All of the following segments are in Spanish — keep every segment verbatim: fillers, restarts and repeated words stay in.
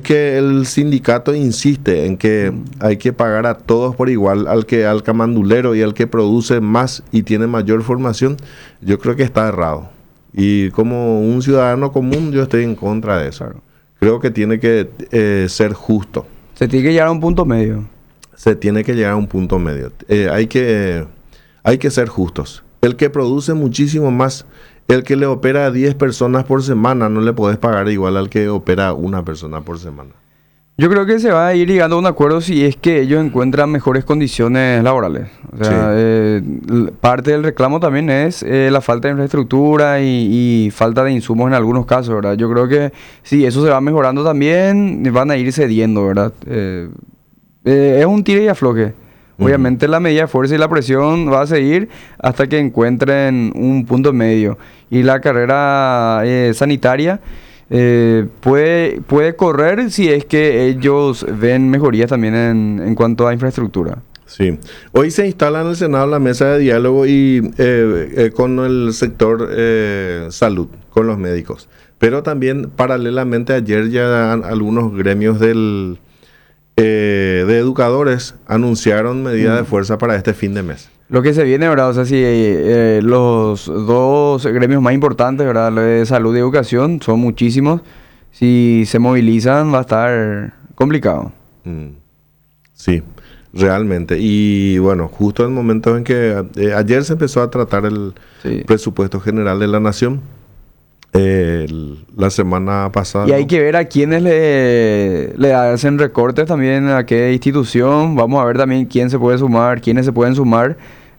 que el sindicato insiste en que hay que pagar a todos por igual, al que al camandulero y al que produce más y tiene mayor formación, yo creo que está errado. Y como un ciudadano común, yo estoy en contra de eso. Creo que tiene que eh, ser justo. Se tiene que llegar a un punto medio. Se tiene que llegar a un punto medio. Eh, hay que, eh, hay que ser justos. El que produce muchísimo más, el que le opera a diez personas por semana, no le podés pagar igual al que opera a una persona por semana. Yo creo que se va a ir llegando a un acuerdo si es que ellos encuentran mejores condiciones laborales. O sea, sí. eh, parte del reclamo también es eh, la falta de infraestructura y, y falta de insumos en algunos casos, ¿verdad? Yo creo que si eso se va mejorando también, van a ir cediendo, ¿verdad? Eh, eh, es un tire y afloje. Obviamente uh-huh. la medida de fuerza y la presión va a seguir hasta que encuentren un punto medio. Y la carrera eh, sanitaria eh, puede, puede correr si es que ellos ven mejorías también en, en cuanto a infraestructura. Sí. Hoy se instala en el Senado la mesa de diálogo y eh, eh, con el sector eh, salud, con los médicos. Pero también paralelamente ayer ya algunos gremios del... Eh, de educadores anunciaron medidas mm. de fuerza para este fin de mes. Lo que se viene, ¿verdad? O sea, si eh, los dos gremios más importantes, ¿verdad? Lo de salud y educación, son muchísimos. Si se movilizan va a estar complicado. Mm. Sí, realmente. Y bueno, justo en el momento en que eh, ayer se empezó a tratar el sí. presupuesto general de la nación. Eh, la semana pasada. Y hay que ver a quiénes le, le hacen recortes también, a qué institución. Vamos a ver también quién se puede sumar, quiénes se pueden sumar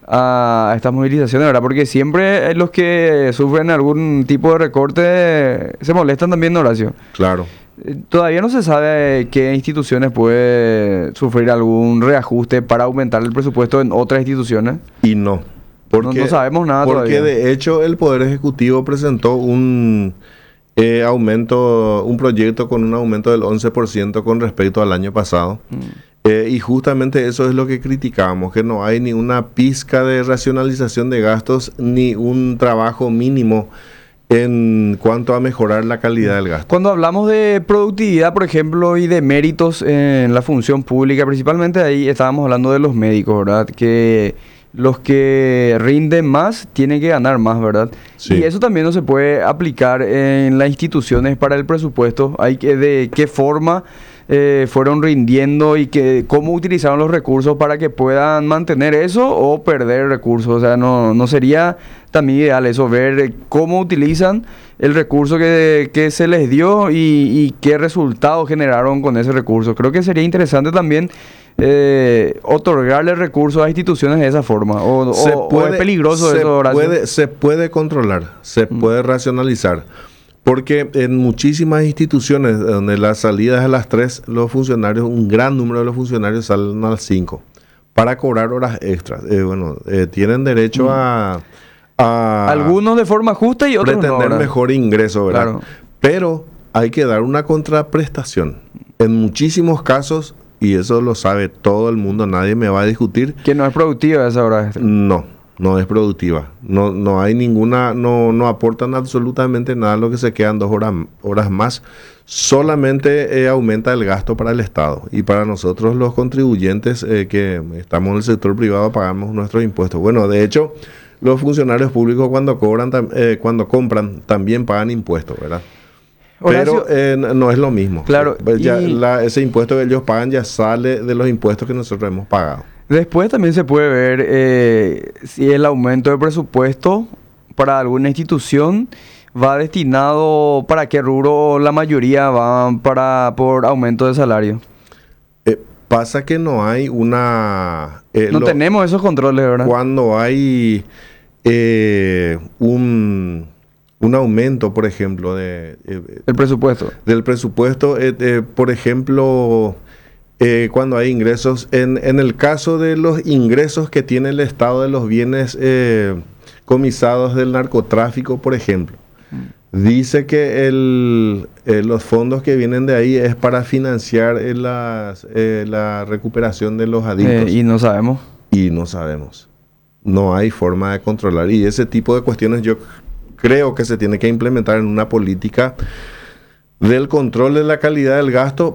a estas movilizaciones, ¿verdad? Porque siempre los que sufren algún tipo de recorte se molestan también, Horacio. Claro. Todavía no se sabe qué instituciones puede sufrir algún reajuste para aumentar el presupuesto en otras instituciones. Y no. Porque, no, no sabemos nada porque todavía. de hecho el Poder Ejecutivo presentó un eh, aumento, un proyecto con un aumento del once por ciento con respecto al año pasado. Mm. Eh, y justamente eso es lo que criticamos, que no hay ni una pizca de racionalización de gastos ni un trabajo mínimo en cuanto a mejorar la calidad del gasto. Cuando hablamos de productividad, por ejemplo, y de méritos en la función pública, principalmente ahí estábamos hablando de los médicos, ¿verdad? Que los que rinden más tienen que ganar más, ¿verdad? Sí. Y eso también no se puede aplicar en las instituciones para el presupuesto. Hay que de qué forma eh, fueron rindiendo y que cómo utilizaron los recursos para que puedan mantener eso o perder recursos. O sea, no, no sería también ideal eso, ver cómo utilizan el recurso que, que se les dio y, y qué resultados generaron con ese recurso. Creo que sería interesante también Eh, otorgarle recursos a instituciones de esa forma o, o, puede, o es peligroso se eso, Horacio. Puede, se puede controlar, se mm. puede racionalizar, porque en muchísimas instituciones donde las salidas a las tres, los funcionarios, un gran número de los funcionarios salen a las cinco para cobrar horas extras. Eh, bueno, eh, tienen derecho mm. a, a algunos de forma justa y otros pretender no, mejor ingreso, ¿verdad? Claro. Pero hay que dar una contraprestación. En muchísimos casos, y eso lo sabe todo el mundo, nadie me va a discutir. Que no es productiva esa hora extra. No, no es productiva. No, no hay ninguna, no, no aportan absolutamente nada a lo que se quedan dos horas, horas más. Solamente eh, aumenta el gasto para el Estado. Y para nosotros los contribuyentes eh, que estamos en el sector privado pagamos nuestros impuestos. Bueno, de hecho, los funcionarios públicos cuando cobran, eh, cuando compran, también pagan impuestos, ¿verdad? Horacio, pero eh, no es lo mismo. Claro. Ya la, ese impuesto que ellos pagan ya sale de los impuestos que nosotros hemos pagado. Después también se puede ver eh, si el aumento de presupuesto para alguna institución va destinado para qué rubro, la mayoría van para por aumento de salario. Eh, pasa que no hay una... Eh, no lo, tenemos esos controles, ¿verdad? Cuando hay eh, un... un aumento, por ejemplo, de eh, el presupuesto. Del presupuesto, eh, eh, por ejemplo, eh, cuando hay ingresos, en, en el caso de los ingresos que tiene el Estado de los bienes eh, comisados del narcotráfico, por ejemplo, mm. dice que el, eh, los fondos que vienen de ahí es para financiar eh, las, eh, la recuperación de los adictos. Eh, y no sabemos. Y no sabemos. No hay forma de controlar. Y ese tipo de cuestiones yo creo que se tiene que implementar en una política del control de la calidad del gasto